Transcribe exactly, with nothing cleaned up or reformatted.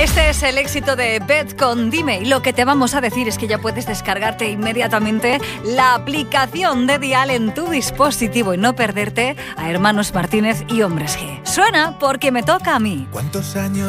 Este es el éxito de Beth con Dime. Y lo que te vamos a decir es que ya puedes descargarte inmediatamente la aplicación de Dial en tu dispositivo y no perderte a Hermanos Martínez y Hombres G. Suena porque me toca a mí. ¿Cuántos años